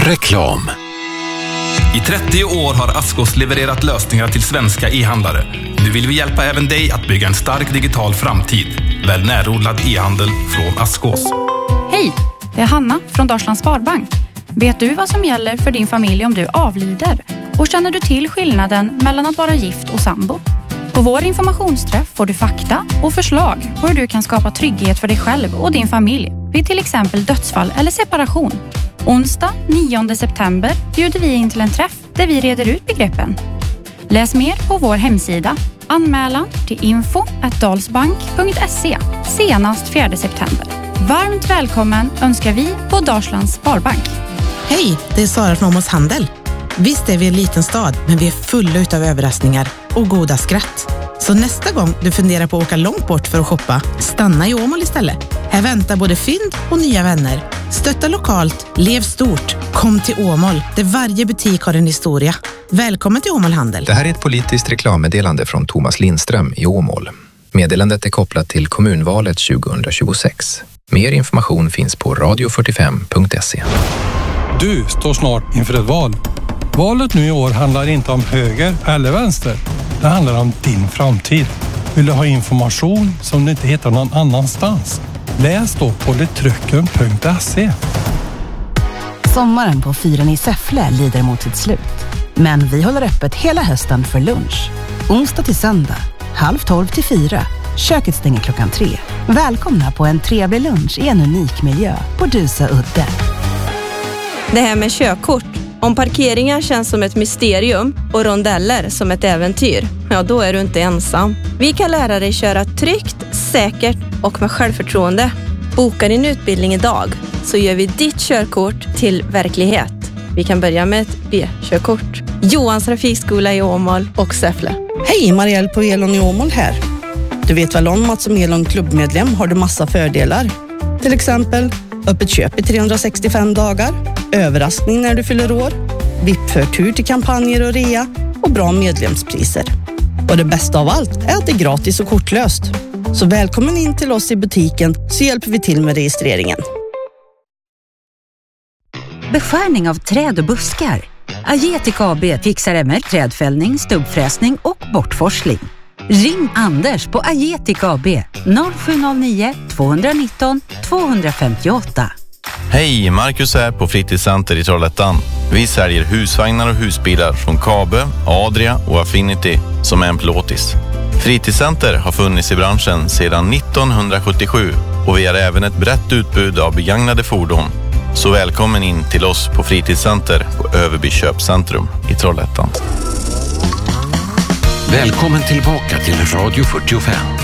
Reklam. I 30 år har Askås levererat lösningar till svenska e-handlare. Nu vill vi hjälpa även dig att bygga en stark digital framtid. Välj närodlad e-handel från Askås. Hej, det är Hanna från Dalslands Sparbank. Vet du vad som gäller för din familj om du avlider? Och känner du till skillnaden mellan att vara gift och sambo? På vår informationsträff får du fakta och förslag på hur du kan skapa trygghet för dig själv och din familj vid till exempel dödsfall eller separation. Onsdag 9 september bjuder vi in till en träff där vi reder ut begreppen. Läs mer på vår hemsida. Anmälan till info@dalsbank.se senast 4 september. Varmt välkommen önskar vi på Dalslands Sparbank. Hej, det är Sara från Åmåls Handel. Visst är vi en liten stad, men vi är fulla utav överraskningar och goda skratt. Så nästa gång du funderar på att åka långt bort för att shoppa, stanna i Åmål istället. Här väntar både fynd och nya vänner. Stötta lokalt, lev stort. Kom till Åmål, där varje butik har en historia. Välkommen till Åmål Handel. Det här är ett politiskt reklammeddelande från Thomas Lindström i Åmål. Meddelandet är kopplat till kommunvalet 2026. Mer information finns på radio45.se. Du står snart inför ett val. Valet nu i år handlar inte om höger eller vänster. Det handlar om din framtid. Vill du ha information som du inte hittar någon annanstans? Läs då på letrycken.se. Sommaren på Fyren i Säffle lider mot sitt slut. Men vi håller öppet hela hösten för lunch. Onsdag till söndag, 12:30 till 4. Köket stänger klockan 3. Välkomna på en trevlig lunch i en unik miljö på Dusa udde. Det här med körkort. Om parkeringar känns som ett mysterium och rondeller som ett äventyr, ja då är du inte ensam. Vi kan lära dig köra tryggt, säkert och med självförtroende. Boka din utbildning idag så gör vi ditt körkort till verklighet. Vi kan börja med ett B-körkort. Johans trafikskola i Åmål och Säffle. Hej, Marielle på Elon i Åmål här. Du vet väl om att som Elon klubbmedlem har du massa fördelar. Till exempel öppet köp i 365 dagar, överraskning när du fyller år, VIP-förtur till kampanjer och rea och bra medlemspriser. Och det bästa av allt är att det är gratis och kortlöst. Så välkommen in till oss i butiken så hjälper vi till med registreringen. Beskärning av träd och buskar. Agetic AB fixar med trädfällning, stubbfräsning och bortforsling. Ring Anders på Agetic AB 0709 219 258. Hej, Marcus här på Fritidscenter i Trollhättan. Vi säljer husvagnar och husbilar från Kabe, Adria och Affinity som är en plåtis. Fritidscenter har funnits i branschen sedan 1977 och vi har även ett brett utbud av begagnade fordon. Så välkommen in till oss på Fritidscenter på Överby köpcentrum i Trollhättan. Välkommen tillbaka till Radio 45.